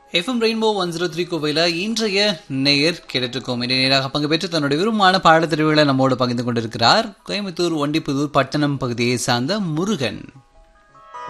FM rainbow 103 கோவையில் இன்றைய நேயர் கேட்டுக்கோம். இன்றைய நேராக பங்கு பெற்று தன்னுடைய விரும்பமான பாடத்தெரிவுகளை நம்மோடு பகிர்ந்து கொண்டிருக்கிறார் கோயம்புத்தூர் ஒண்டிப்புதூர் பட்டணம் பகுதியை சார்ந்த முருகன்.